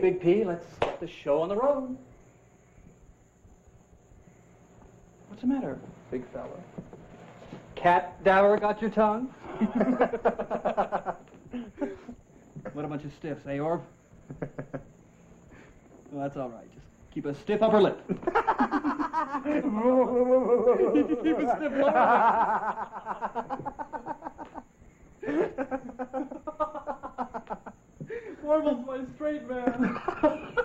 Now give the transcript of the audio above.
Big P, let's get the show on the road. What's the matter, big fella? Cat dower got your tongue? What a bunch of stiffs, eh, Orv? Well, that's all right. Just keep a stiff upper lip. Keep a stiff lower lip.